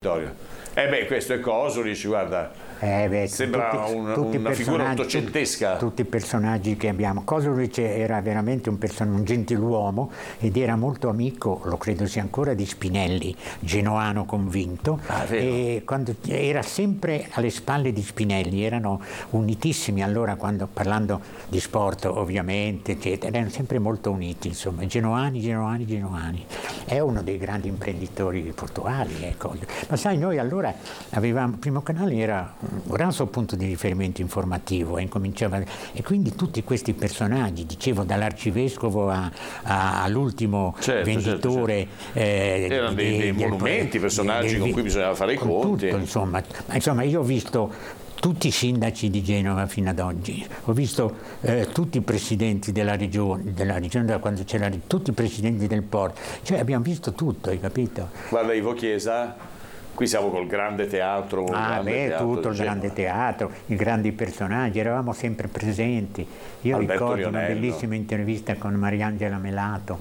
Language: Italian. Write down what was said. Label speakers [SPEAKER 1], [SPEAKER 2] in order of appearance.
[SPEAKER 1] Questo è Cosulich, guarda, sembra una figura ottocentesca.
[SPEAKER 2] Tutti i personaggi che abbiamo. Cosulich era veramente un gentiluomo ed era molto amico, lo credo sia ancora, di Spinelli, genoano convinto, e quando era sempre alle spalle di Spinelli, erano unitissimi allora, parlando di sport ovviamente, eccetera, erano sempre molto uniti, insomma, genoani. È uno dei grandi imprenditori portuali, ecco. Ma sai, noi allora avevamo, Primo Canale era un grosso punto di riferimento informativo e quindi tutti questi personaggi, dicevo, dall'arcivescovo all'ultimo venditore,
[SPEAKER 1] erano dei monumenti, personaggi con cui bisognava fare i conti.
[SPEAKER 2] Tutto, insomma, io ho visto tutti i sindaci di Genova fino ad oggi, ho visto tutti i presidenti della regione quando c'era, tutti i presidenti del porto, cioè abbiamo visto tutto, hai capito?
[SPEAKER 1] Guarda, Ivo Chiesa, qui siamo col grande teatro.
[SPEAKER 2] Tutto il grande teatro, i grandi personaggi, eravamo sempre presenti. Io ricordo una bellissima intervista con Mariangela Melato.